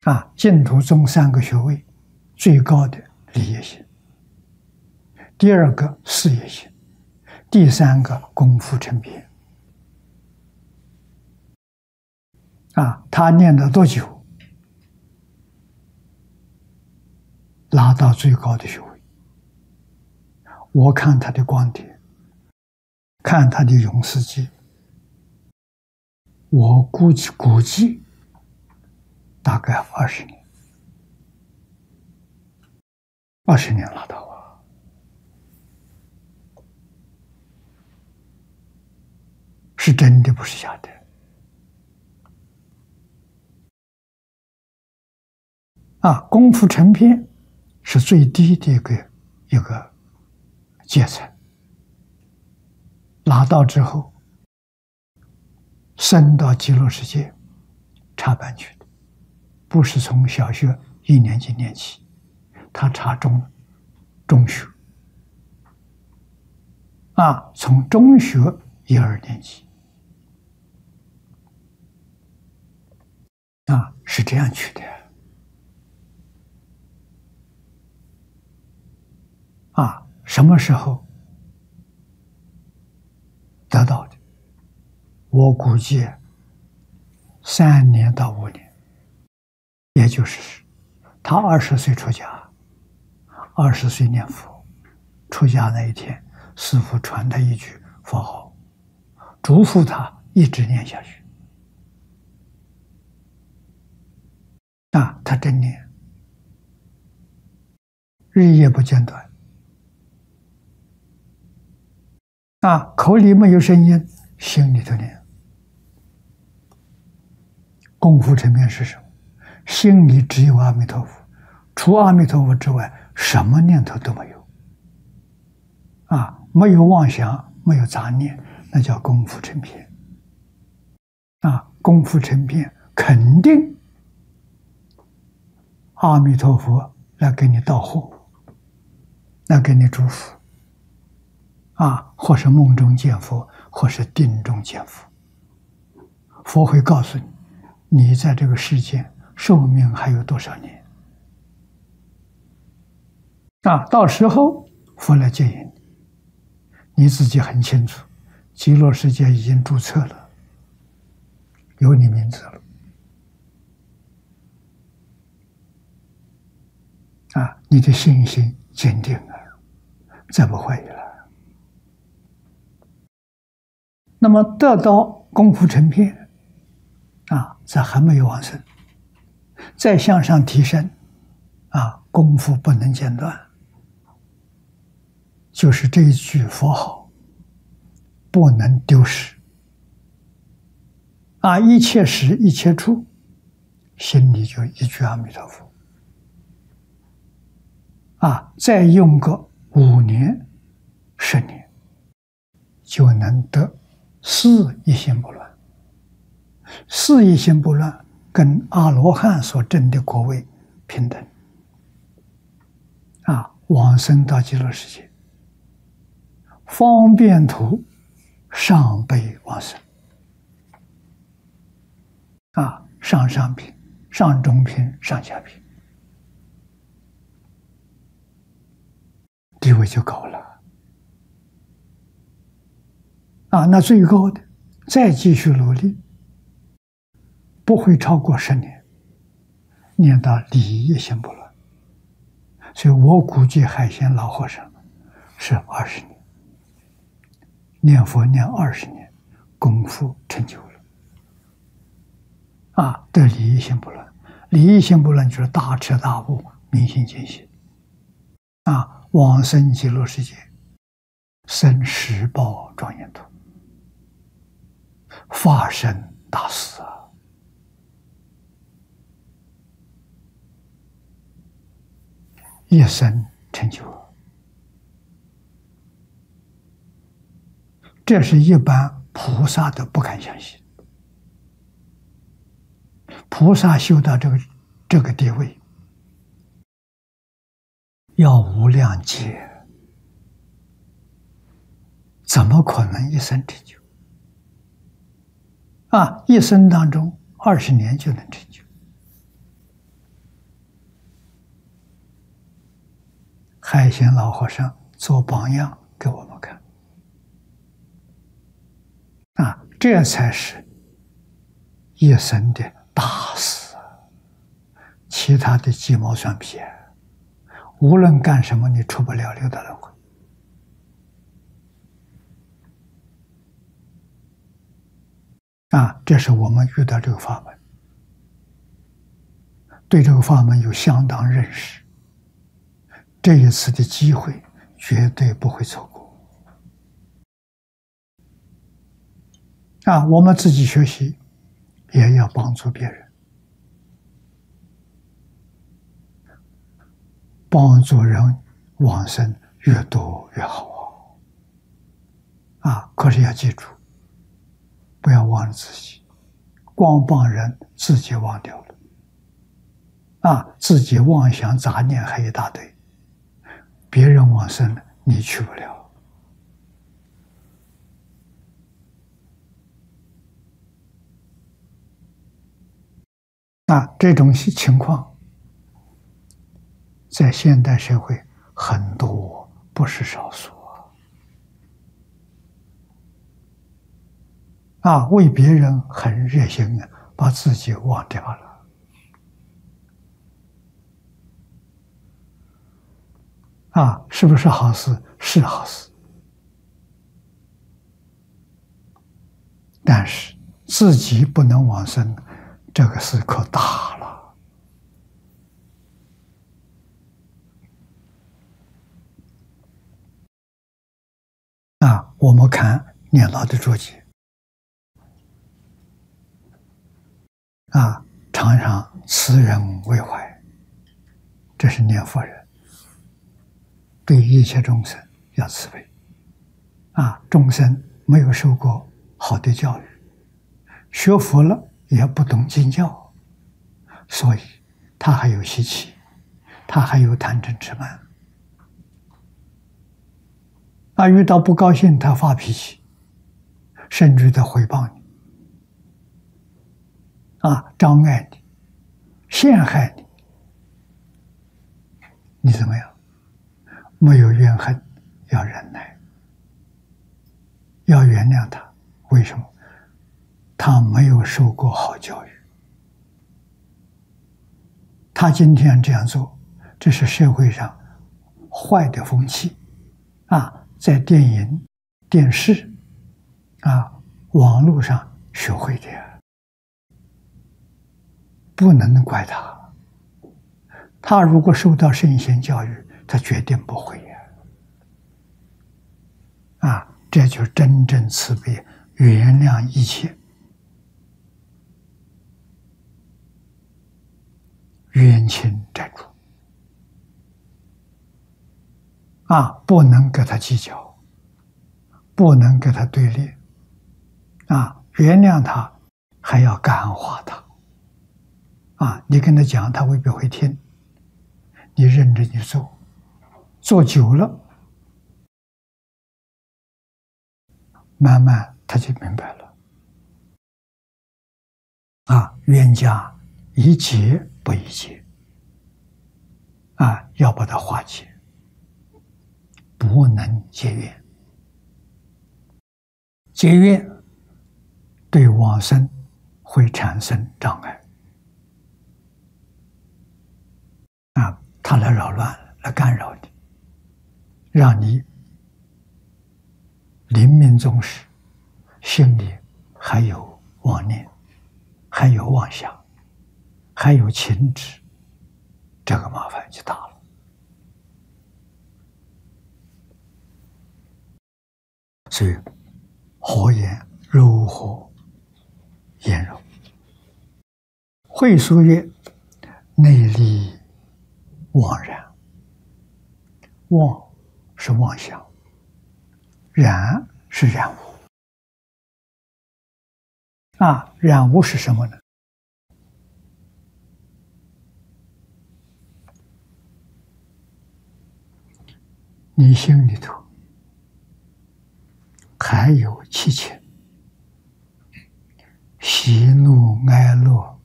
净土宗3个学位，最高的理业行，第2个事业行，第3个功夫成片。他念了多久，拿到最高的学位？我看他的光碟，看他的永世记，我估计大概20年，20年拿到啊！是真的，不是假的。功夫成片是最低的一个阶层，拿到之后升到极乐世界插班去的，不是从小学1年级念起，他插中学，从中学1、2年级，是这样去的。什么时候得到的？我估计3年到5年，也就是他20岁出家，20岁念佛，出家那一天，师父传他一句佛号，嘱咐他一直念下去。他真念，日夜不间断。口里没有声音，心里头念。功夫成片是什么？心里只有阿弥陀佛，除阿弥陀佛之外，什么念头都没有。没有妄想，没有杂念，那叫功夫成片。功夫成片，肯定阿弥陀佛来给你道祸，来给你祝福。或是梦中见佛，或是定中见佛，佛会告诉你，你在这个世间寿命还有多少年。到时候佛来接引你，你自己很清楚，极乐世界已经注册了，有你名字了。你的信心坚定了，再不怀疑了。那么得到功夫成片，在还没有往生，再向上提升，功夫不能间断，就是这一句佛号不能丢失。一切时一切处，心里就一句阿弥陀佛。再用个5年、10年，就能得4一心不乱。4一心不乱跟阿罗汉所证的果位平等。往生到极乐世界，方便图上辈往生。上品、上中品、上下品，地位就高了。那最高的再继续努力，不会超过10年，念到理一心不乱。所以我估计海鲜老和尚是20年，念佛念20年，功夫成就了。得理一心不乱，理一心不乱就是大彻大悟，明心见性。往生极乐世界，生十报庄严土，法身大事一生成就。这是一般菩萨都不敢相信。菩萨修到这个地位，要无量劫，怎么可能一生成就？一生当中20年就能成就。 海贤老和尚做榜样给我们看。这才是一生的大事，其他的鸡毛蒜皮，无论干什么，你出不了六道轮回。这是我们遇到这个法门，对这个法门有相当认识，这一次的机会绝对不会错过。我们自己学习，也要帮助别人，帮助人往生越多越好可是要记住，不要忘了自己，光帮人自己忘掉了自己妄想杂念还一大堆，别人往生了，你去不了。这种情况在现代社会很多，不是少数为别人很热心把自己忘掉了是不是好事？是好事，但是自己不能往生，这个事可大了我们看念老的注解常常慈人为怀，这是念佛人对一切众生要慈悲众生没有受过好的教育，学佛了也不懂经教，所以他还有习气，他还有贪嗔痴慢遇到不高兴他发脾气，甚至他诽谤你障碍你，陷害你，你怎么样？没有怨恨，要忍耐，要原谅他。为什么？他没有受过好教育，他今天这样做，这是社会上坏的风气在电影、电视网络上学会的，不能怪他。他如果受到圣贤教育，他决定不会这就是真正慈悲，原谅一切，冤亲债主不能跟他计较，不能跟他对立原谅他，还要感化他你跟他讲，他未必会听，你认真去做，做久了，慢慢他就明白了冤家宜解不宜结要把它化解，不能结怨，结怨对往生会产生障碍他来扰乱，来干扰你，让你临命终时心里还有妄念，还有妄想，还有情执，这个麻烦就大了。所以和颜柔和颜柔，会说曰：内力妄然。妄是妄想，染是染污染污是什么呢？你心里头还有七情，喜怒哀乐